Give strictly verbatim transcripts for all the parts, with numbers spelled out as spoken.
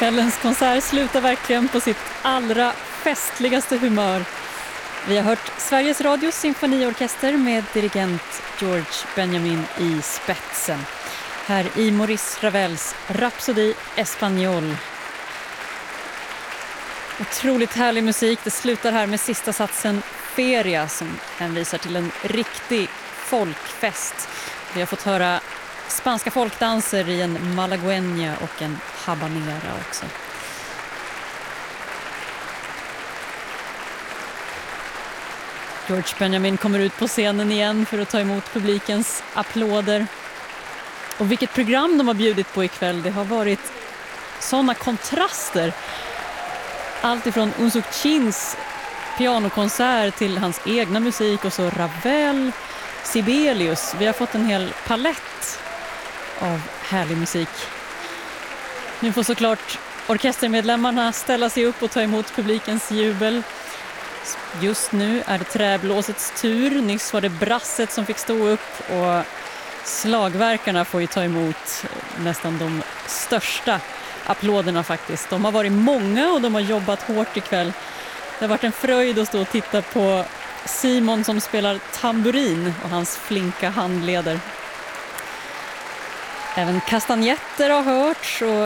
Kvällens konsert slutar verkligen på sitt allra festligaste humör. Vi har hört Sveriges Radios symfoniorkester med dirigent George Benjamin i spetsen. Här i Maurice Ravels Rhapsodie Espagnol. Otroligt härlig musik. Det slutar här med sista satsen Feria som hänvisar till en riktig folkfest. Vi har fått höra spanska folkdanser i en malagueña och en habanera också. George Benjamin kommer ut på scenen igen för att ta emot publikens applåder. Och vilket program de har bjudit på ikväll. Det har varit sådana kontraster. Allt ifrån Unsuk Chins pianokonsert till hans egna musik och så Ravel, Sibelius. Vi har fått en hel palett av härlig musik. Nu får såklart orkestermedlemmarna ställa sig upp och ta emot publikens jubel. Just nu är det träblåsets tur. Nyss var det brasset som fick stå upp och slagverkarna får ju ta emot nästan de största applåderna faktiskt. De har varit många och de har jobbat hårt ikväll. Det har varit en fröjd att stå och titta på Simon som spelar tamburin och hans flinka handleder. Även kastanjetter har hörts och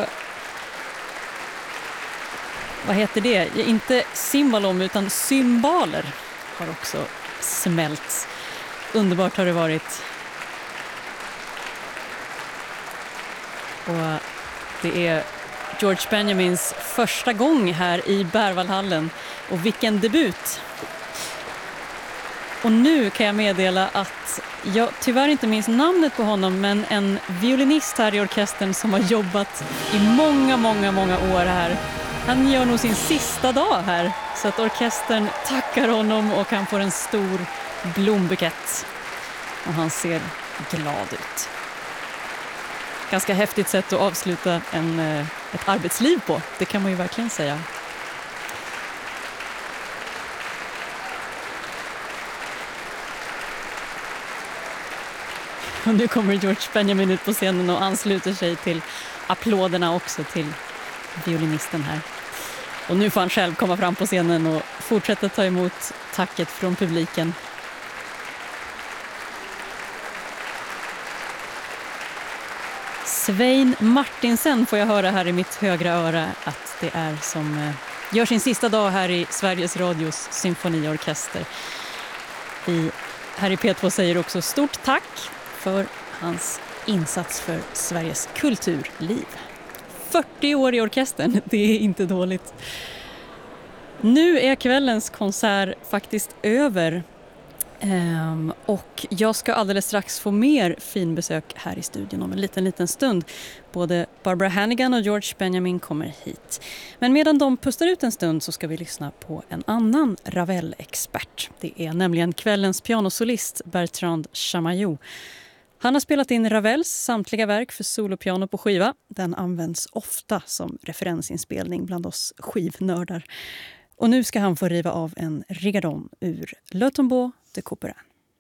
vad heter det? Inte cymbalom utan cymbaler har också smälts. Underbart har det varit. Och det är George Benjamins första gång här i Berwaldhallen. Och vilken debut! Och nu kan jag meddela att jag tyvärr inte minns namnet på honom, men en violinist här i orkestern som har jobbat i många, många, många år här. Han gör nog sin sista dag här, så att orkestern tackar honom och han får en stor blombukett. Och han ser glad ut. Ganska häftigt sätt att avsluta en, ett arbetsliv på, det kan man ju verkligen säga. Och nu kommer George Benjamin ut på scenen och ansluter sig till applåderna också till violinisten här. Och nu får han själv komma fram på scenen och fortsätta ta emot tacket från publiken. Svein Martinsen får jag höra här i mitt högra öra att det är som gör sin sista dag här i Sveriges Radios symfoniorkester. Vi här i P två säger också stort tack för hans insats för Sveriges kulturliv. fyrtio år i orkestern, det är inte dåligt. Nu är kvällens konsert faktiskt över. Um, och jag ska alldeles strax få mer finbesök här i studion om en liten, liten stund. Både Barbara Hannigan och George Benjamin kommer hit. Men medan de pustar ut en stund så ska vi lyssna på en annan Ravel-expert. Det är nämligen kvällens pianosolist Bertrand Chamayou. Han har spelat in Ravels samtliga verk för solopiano på skiva. Den används ofta som referensinspelning bland oss skivnördar. Och nu ska han få riva av en rigadon ur Le Tombeau de Couperin.